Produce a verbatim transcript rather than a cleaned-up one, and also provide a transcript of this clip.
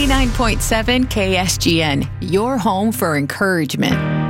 ninety-nine point seven K S G N, your home for encouragement.